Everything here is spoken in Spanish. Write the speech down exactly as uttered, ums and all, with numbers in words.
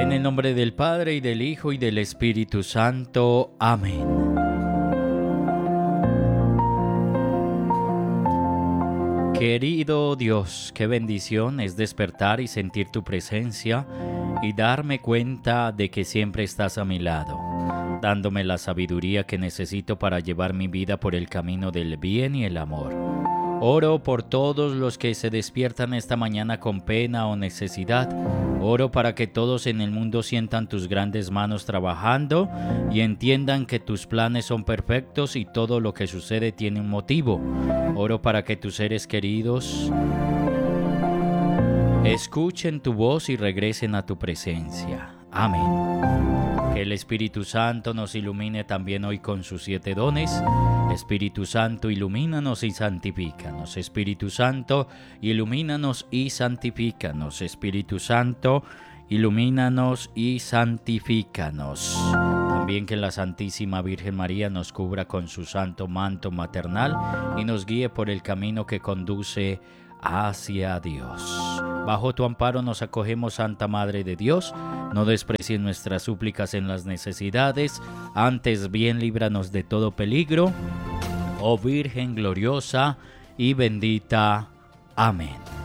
En el nombre del Padre, y del Hijo, y del Espíritu Santo. Amén. Querido Dios, qué bendición es despertar y sentir tu presencia y darme cuenta de que siempre estás a mi lado, dándome la sabiduría que necesito para llevar mi vida por el camino del bien y el amor. Oro por todos los que se despiertan esta mañana con pena o necesidad. Oro para que todos en el mundo sientan tus grandes manos trabajando y entiendan que tus planes son perfectos y todo lo que sucede tiene un motivo. Oro para que tus seres queridos escuchen tu voz y regresen a tu presencia. Amén. Que el Espíritu Santo nos ilumine también hoy con sus siete dones. Espíritu Santo, ilumínanos y santifícanos. Espíritu Santo, ilumínanos y santifícanos. Espíritu Santo, ilumínanos y santifícanos. También que la Santísima Virgen María nos cubra con su santo manto maternal y nos guíe por el camino que conduce hacia Dios. Bajo tu amparo nos acogemos, Santa Madre de Dios. No desprecies nuestras súplicas en las necesidades, antes bien líbranos de todo peligro, oh Virgen gloriosa y bendita. Amén.